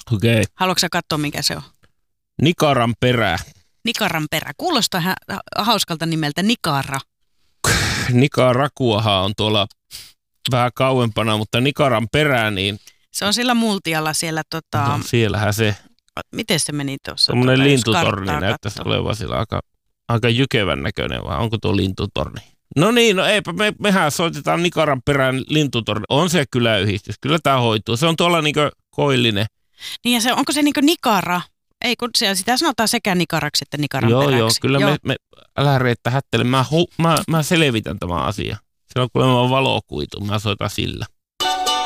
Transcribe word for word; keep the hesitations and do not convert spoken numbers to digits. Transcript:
Okei. Okay. Haluatko sä katsoa, mikä se on? Nikaran perä. Nikaran perä. Kuulostaa hä- hauskalta nimeltä Nikara. Nikarakuahan on tuolla vähän kauempana, mutta Nikaran perä, niin... Se on sillä multialla siellä tota... No, siellähän se... Miten se meni tuossa? Tuommoinen tuota, lintutorni näyttäisi olevan sillä aika, aika jykevän näköinen, vai onko tuo lintutorni? No niin, no eipä, me, mehän soitetaan Nikaran perään lintutorni. On se kyläyhdistys, kyllä tämä hoituu. Se on tuolla niinkö koillinen. Niin ja se, onko se niinkö Nikara? Ei, kun siellä sitä sanotaan sekä Nikaraksi että Nikaran joo, peräksi. Joo, kyllä joo. me, me älä Reetta hättele. Mä, hu, mä, mä selvitän tämän asian. Se on kuulemma valokuitu, mä soitan sillä.